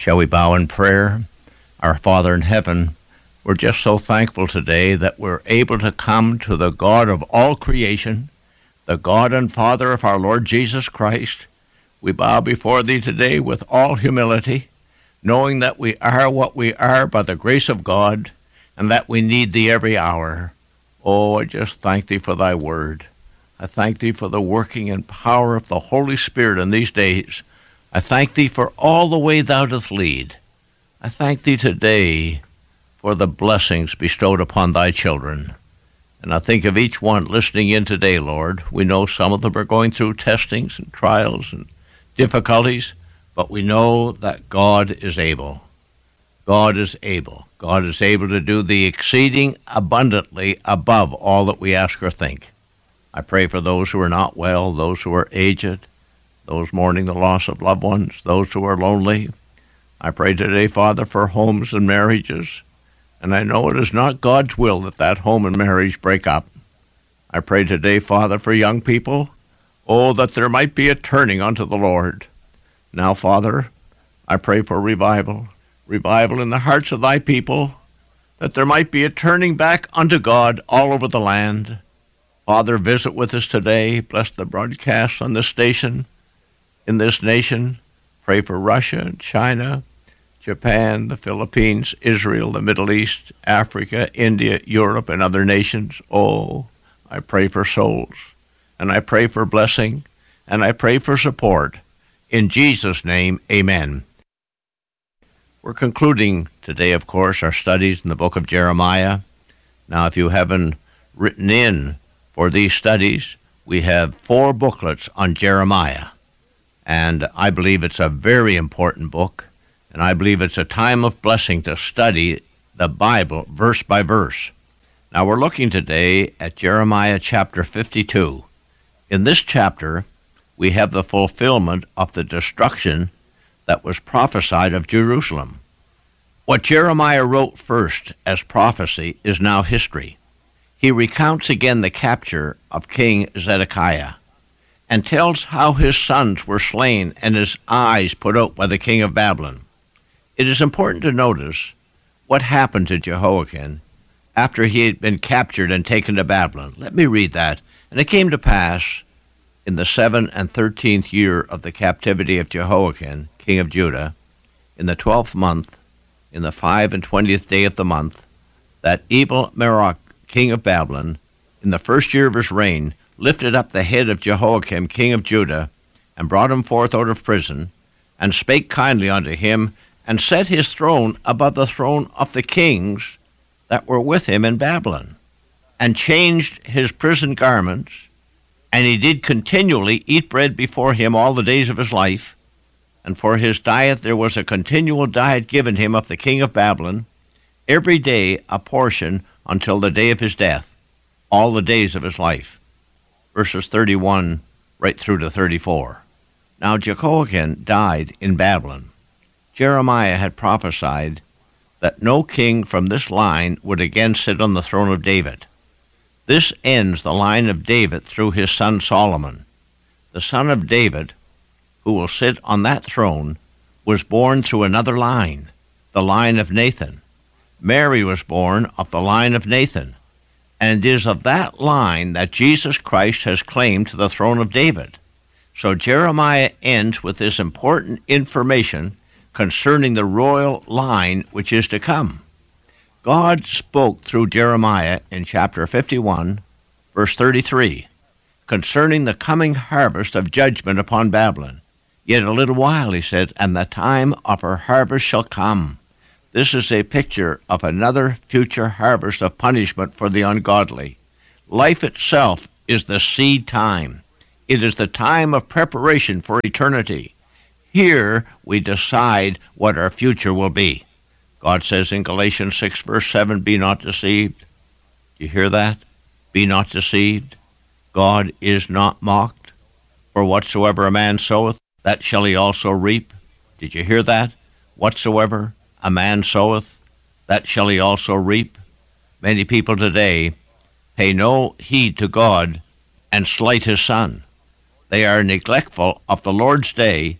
Shall we bow in prayer? Our Father in heaven, we're just so thankful today that we're able to come to the God of all creation, the God and Father of our Lord Jesus Christ. We bow before thee today with all humility, knowing that we are what we are by the grace of God, and that we need thee every hour. Oh, I just thank thee for thy word. I thank thee for the working and power of the Holy Spirit in these days. I thank thee for all the way thou dost lead. I thank thee today for the blessings bestowed upon thy children. And I think of each one listening in today, Lord. We know some of them are going through testings and trials and difficulties, but we know that God is able. God is able. God is able to do the exceeding abundantly above all that we ask or think. I pray for those who are not well, those who are aged, those mourning the loss of loved ones, those who are lonely. I pray today, Father, for homes and marriages. And I know it is not God's will that that home and marriage break up. I pray today, Father, for young people, oh, that there might be a turning unto the Lord. Now, Father, I pray for revival in the hearts of thy people, that there might be a turning back unto God all over the land. Father, visit with us today. Bless the broadcasts on this station, in this nation. Pray for Russia, China, Japan, the Philippines, Israel, the Middle East, Africa, India, Europe, and other nations. Oh, I pray for souls, and I pray for blessing, and I pray for support. In Jesus' name, amen. We're concluding today, of course, our studies in the book of Jeremiah. Now, if you haven't written in for these studies, we have 4 booklets on Jeremiah, and I believe it's a very important book. And I believe it's a time of blessing to study the Bible verse by verse. Now we're looking today at Jeremiah chapter 52. In this chapter, we have the fulfillment of the destruction that was prophesied of Jerusalem. What Jeremiah wrote first as prophecy is now history. He recounts again the capture of King Zedekiah and tells how his sons were slain and his eyes put out by the king of Babylon. It is important to notice what happened to Jehoiakim after he had been captured and taken to Babylon. Let me read that. And it came to pass in the 7th and 13th year of the captivity of Jehoiakim, king of Judah, in the 12th month, in the 25th day of the month, that Evil-Merodach, king of Babylon, in the first year of his reign, lifted up the head of Jehoiakim, king of Judah, and brought him forth out of prison, and spake kindly unto him, and set his throne above the throne of the kings that were with him in Babylon, and changed his prison garments, and he did continually eat bread before him all the days of his life, and for his diet there was a continual diet given him of the king of Babylon, every day a portion until the day of his death, all the days of his life. Verses 31 right through to 34. Now Jehoiakim died in Babylon. Jeremiah had prophesied that no king from this line would again sit on the throne of David. This ends the line of David through his son Solomon. The son of David, who will sit on that throne, was born through another line, the line of Nathan. Mary was born of the line of Nathan, and it is of that line that Jesus Christ has claimed to the throne of David. So Jeremiah ends with this important information concerning the royal line which is to come. God spoke through Jeremiah in chapter 51, verse 33, concerning the coming harvest of judgment upon Babylon. Yet a little while, he said, and the time of her harvest shall come. This is a picture of another future harvest of punishment for the ungodly. Life itself is the seed time. It is the time of preparation for eternity. Here we decide what our future will be. God says in Galatians 6, verse 7, be not deceived. Do you hear that? Be not deceived. God is not mocked. For whatsoever a man soweth, that shall he also reap. Did you hear that? Whatsoever a man soweth, that shall he also reap. Many people today pay no heed to God and slight his son. They are neglectful of the Lord's day,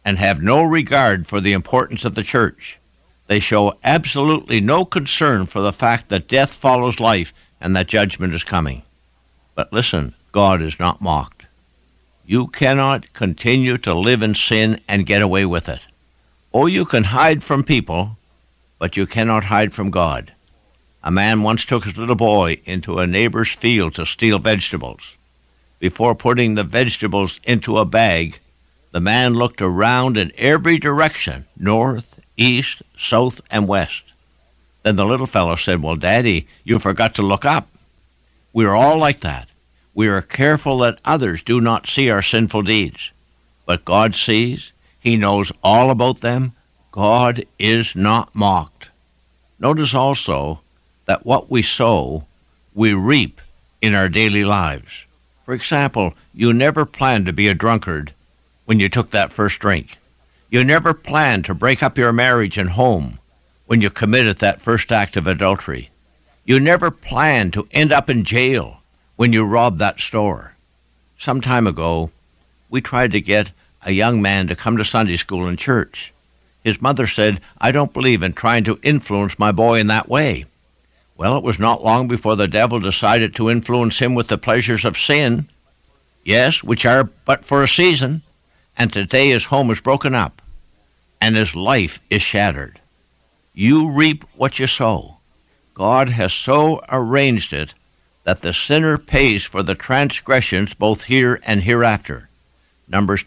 and have no regard for the importance of the church. They show absolutely no concern for the fact that death follows life and that judgment is coming. But listen, God is not mocked. You cannot continue to live in sin and get away with it. Oh, you can hide from people, but you cannot hide from God. A man once took his little boy into a neighbor's field to steal vegetables. Before putting the vegetables into a bag, the man looked around in every direction, north, east, south, and west. Then the little fellow said, "Well, Daddy, you forgot to look up." We are all like that. We are careful that others do not see our sinful deeds. But God sees. He knows all about them. God is not mocked. Notice also that what we sow, we reap in our daily lives. For example, you never planned to be a drunkard when you took that first drink. You never planned to break up your marriage and home when you committed that first act of adultery. You never planned to end up in jail when you robbed that store. Some time ago, we tried to get a young man to come to Sunday school in church. His mother said, "I don't believe in trying to influence my boy in that way." Well, it was not long before the devil decided to influence him with the pleasures of sin, yes, which are but for a season, and today his home is broken up, and his life is shattered. You reap what you sow. God has so arranged it that the sinner pays for the transgressions both here and hereafter. Numbers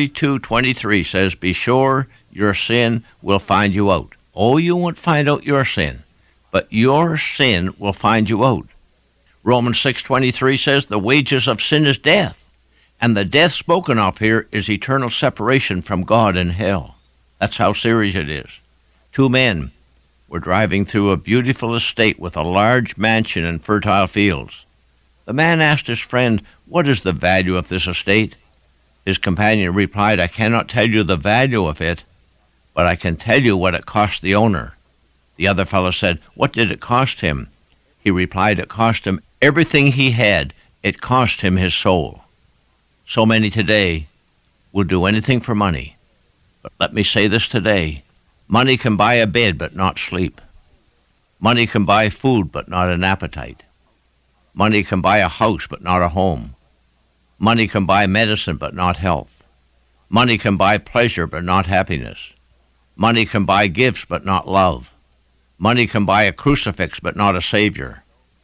32:23 says, "Be sure your sin will find you out." Oh, you won't find out your sin, but your sin will find you out. Romans 6:23 says, "The wages of sin is death," and the death spoken of here is eternal separation from God in hell. That's how serious it is. Two men were driving through a beautiful estate with a large mansion and fertile fields. The man asked his friend, "What is the value of this estate?" His companion replied, "I cannot tell you the value of it, but I can tell you what it cost the owner." The other fellow said, "What did it cost him?" He replied, "It cost him everything he had. It cost him his soul." So many today will do anything for money. But let me say this today. Money can buy a bed, but not sleep. Money can buy food, but not an appetite. Money can buy a house, but not a home. Money can buy medicine, but not health. Money can buy pleasure, but not happiness. Money can buy gifts, but not love. Money can buy a crucifix, but not a Savior.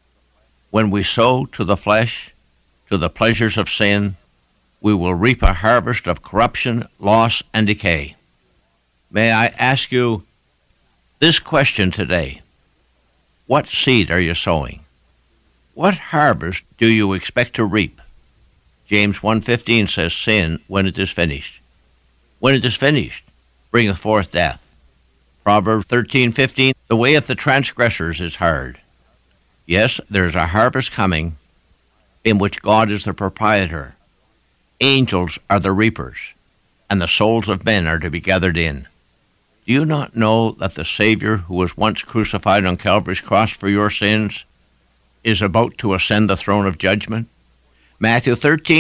When we sow to the flesh, to the pleasures of sin, we will reap a harvest of corruption, loss, and decay. May I ask you this question today? What seed are you sowing? What harvest do you expect to reap? James 1:15 says, "Sin, when it is finished, when it is finished, bringeth forth death." Proverbs 13:15, "The way of the transgressors is hard." Yes, there is a harvest coming in which God is the proprietor. Angels are the reapers, and the souls of men are to be gathered in. Do you not know that the Savior who was once crucified on Calvary's cross for your sins is about to ascend the throne of judgment? Matthew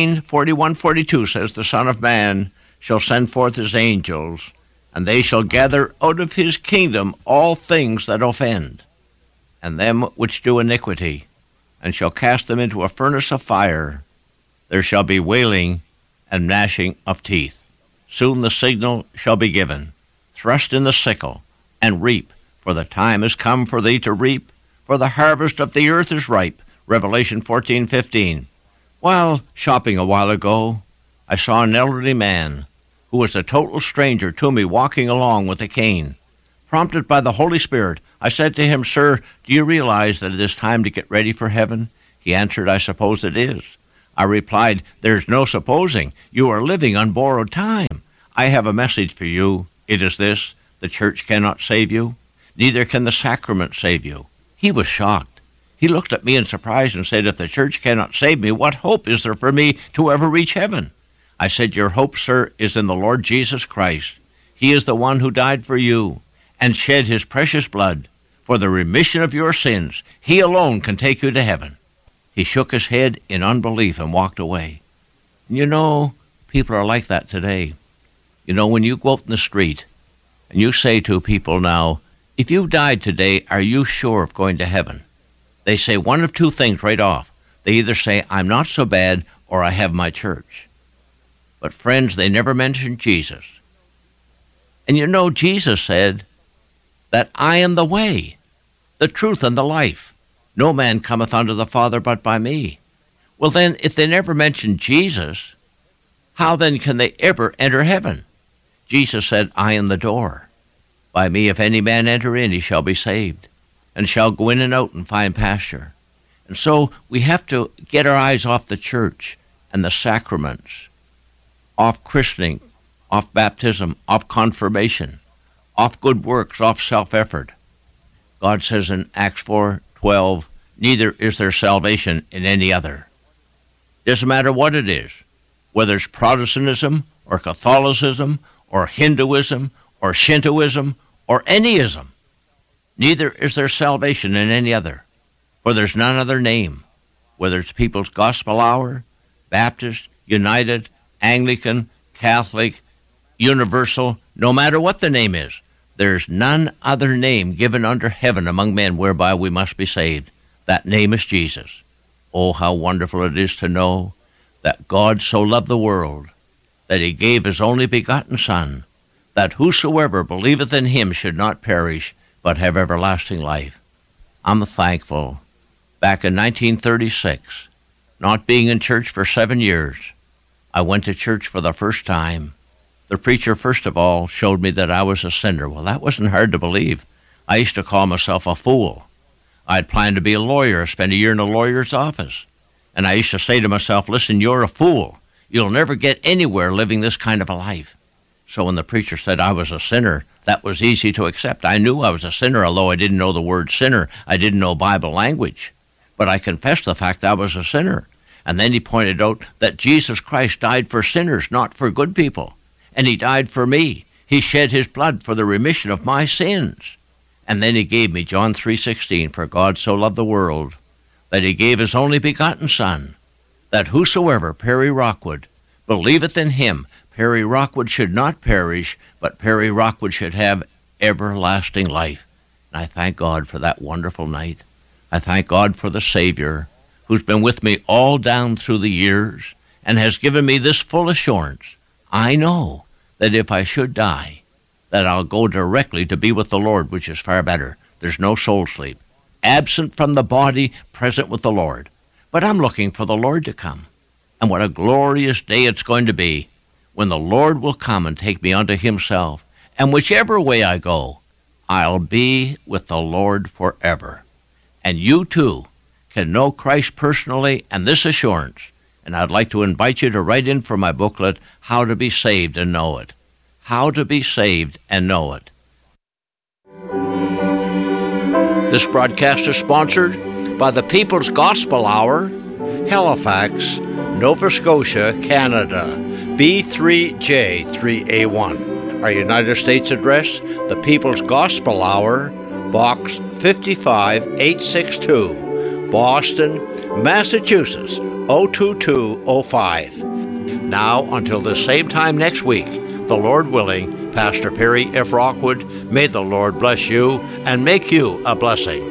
13:41-42 says, "The Son of Man shall send forth his angels, and they shall gather out of his kingdom all things that offend, and them which do iniquity, and shall cast them into a furnace of fire. There shall be wailing and gnashing of teeth. Soon the signal shall be given. Thrust in the sickle, and reap, for the time is come for thee to reap, for the harvest of the earth is ripe." Revelation 14:15. While shopping a while ago, I saw an elderly man who was a total stranger to me walking along with a cane. Prompted by the Holy Spirit, I said to him, "Sir, do you realize that it is time to get ready for heaven?" He answered, "I suppose it is." I replied, "There's no supposing. You are living on borrowed time. I have a message for you. It is this: the church cannot save you, neither can the sacrament save you." He was shocked. He looked at me in surprise and said, "If the church cannot save me, what hope is there for me to ever reach heaven?" I said, "Your hope, sir, is in the Lord Jesus Christ. He is the one who died for you and shed his precious blood for the remission of your sins. He alone can take you to heaven." He shook his head in unbelief and walked away. You know, people are like that today. You know, when you go out in the street and you say to people now, if you died today, are you sure of going to heaven? They say one of two things right off. They either say, I'm not so bad, or I have my church. But friends, they never mention Jesus. And you know, Jesus said that I am the way, the truth, and the life. No man cometh unto the Father but by me. Well then, if they never mention Jesus, how then can they ever enter heaven? Jesus said, I am the door. By me, if any man enter in, he shall be saved, and shall go in and out and find pasture. And so we have to get our eyes off the church and the sacraments, off christening, off baptism, off confirmation, off good works, off self-effort. God says in Acts 4:12, neither is there salvation in any other. Doesn't matter what it is, whether it's Protestantism or Catholicism or Hinduism or Shintoism or anyism. Neither is there salvation in any other, for there's none other name, whether it's People's Gospel Hour, Baptist, United, Anglican, Catholic, Universal, no matter what the name is, there's none other name given under heaven among men whereby we must be saved. That name is Jesus. Oh, how wonderful it is to know that God so loved the world that he gave his only begotten Son, that whosoever believeth in him should not perish, but have everlasting life. I'm thankful. Back in 1936, not being in church for 7 years, I went to church for the first time. The preacher, first of all, showed me that I was a sinner. Well, that wasn't hard to believe. I used to call myself a fool. I'd planned to be a lawyer, spend a year in a lawyer's office. And I used to say to myself, listen, you're a fool. You'll never get anywhere living this kind of a life. So when the preacher said I was a sinner, that was easy to accept. I knew I was a sinner, although I didn't know the word sinner. I didn't know Bible language. But I confessed the fact I was a sinner. And then he pointed out that Jesus Christ died for sinners, not for good people. And he died for me. He shed his blood for the remission of my sins. And then he gave me John 3:16, for God so loved the world, that he gave his only begotten Son, that whosoever, Perry Rockwood, believeth in him, Perry Rockwood should not perish, but Perry Rockwood should have everlasting life. And I thank God for that wonderful night. I thank God for the Savior, who's been with me all down through the years and has given me this full assurance. I know that if I should die, that I'll go directly to be with the Lord, which is far better. There's no soul sleep. Absent from the body, present with the Lord. But I'm looking for the Lord to come. And what a glorious day it's going to be when the Lord will come and take me unto himself. And whichever way I go, I'll be with the Lord forever. And you too can know Christ personally and this assurance. And I'd like to invite you to write in for my booklet, How to Be Saved and Know It. How to Be Saved and Know It. This broadcast is sponsored by the People's Gospel Hour, Halifax, Nova Scotia, Canada, B3J3A1. Our United States address, the People's Gospel Hour, Box 55862, Boston, Massachusetts, 02205. Now, until the same time next week, the Lord willing, Pastor Perry F. Rockwood, may the Lord bless you and make you a blessing.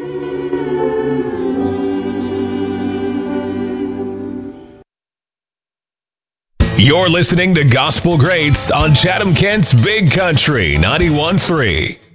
You're listening to Gospel Greats on Chatham-Kent's Big Country 91.3.